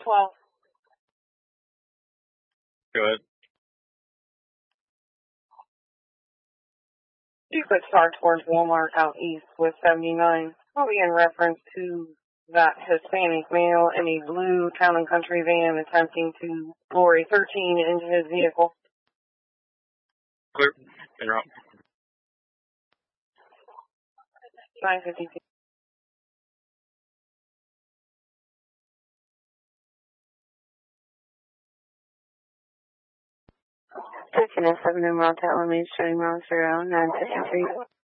12. Go ahead. You could start towards Walmart out east with 79. Probably in reference to that Hispanic male in a blue Town and Country van attempting to lorry 13 into his vehicle. Clear. Interrupt. 952. Taking a 7 in Mile Tower, Main Street, Mile 953.